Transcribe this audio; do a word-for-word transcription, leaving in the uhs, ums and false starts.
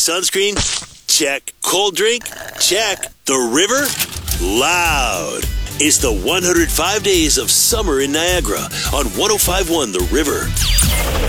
sunscreen? Check. Cold drink? Check. The river? Loud. It's the one hundred five days of summer in Niagara on one oh five point one The River.